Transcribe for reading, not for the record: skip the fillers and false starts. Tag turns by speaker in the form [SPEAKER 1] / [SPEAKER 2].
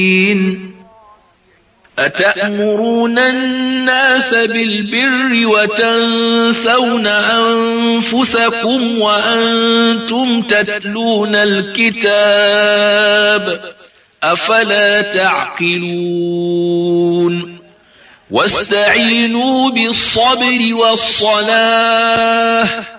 [SPEAKER 1] أتأمرون الناس بالبر وتنسون أنفسكم وأنتم تتلون الكتاب أفلا تعقلون واستعينوا بالصبر والصلاة